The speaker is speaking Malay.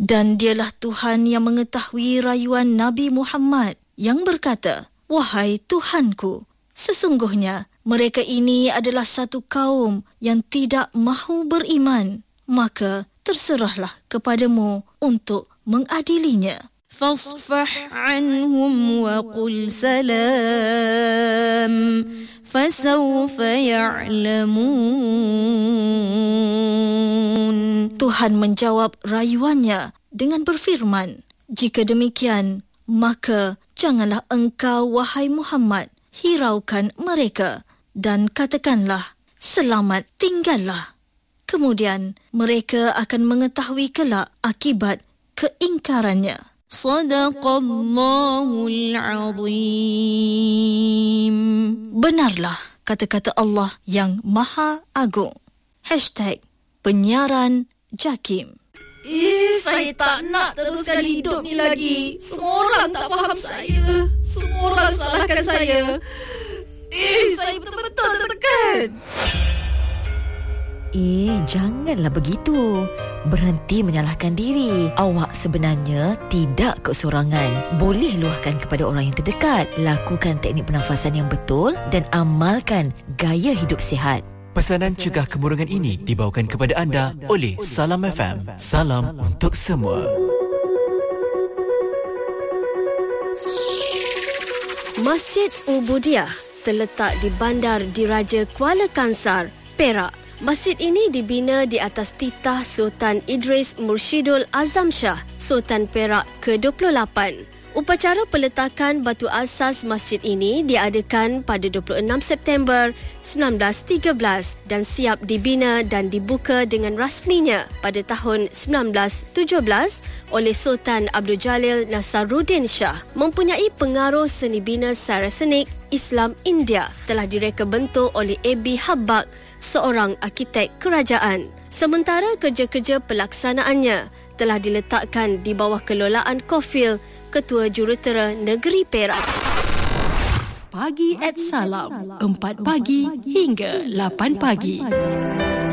Dan dialah Tuhan yang mengetahui rayuan Nabi Muhammad yang berkata, "Wahai Tuhanku, sesungguhnya mereka ini adalah satu kaum yang tidak mahu beriman. Maka terserahlah kepadamu untuk mengadilinya. فاصفح عنهم وقل سلام فسوف يعلمون." Tuhan menjawab rayuannya dengan berfirman, "Jika demikian, maka janganlah engkau, wahai Muhammad, hiraukan mereka dan katakanlah, selamat tinggallah. Kemudian mereka akan mengetahui kelak akibat keingkarannya." Sadaqallahul Azim. Benarlah kata-kata Allah yang Maha Agung. #penyiaran JAKIM. Saya tak nak teruskan hidup ni lagi. Semua orang tak faham saya. Semua orang salahkan saya. Saya betul-betul tertekan. Janganlah begitu. Berhenti menyalahkan diri. Awak sebenarnya tidak keseorangan. Boleh luahkan kepada orang yang terdekat. Lakukan teknik pernafasan yang betul dan amalkan gaya hidup sihat. Pesanan cegah kemurungan ini dibawakan kepada anda oleh Salam FM. Salam untuk semua. Masjid Ubudiah terletak di Bandar Diraja Kuala Kangsar, Perak. Masjid ini dibina di atas titah Sultan Idris Mursyidul Azam Shah, Sultan Perak ke-28. Upacara peletakan batu asas masjid ini diadakan pada 26 September 1913 dan siap dibina dan dibuka dengan rasminya pada tahun 1917 oleh Sultan Abdul Jalil Nasaruddin Shah. Mempunyai pengaruh seni bina Saracenic Islam India, telah direka bentuk oleh A.B. Habbak, seorang arkitek kerajaan. Sementara kerja-kerja pelaksanaannya telah diletakkan di bawah kelolaan Kofil, Ketua Jurutera Negeri Perak. Pagi at Salam, 4 pagi hingga 8 pagi.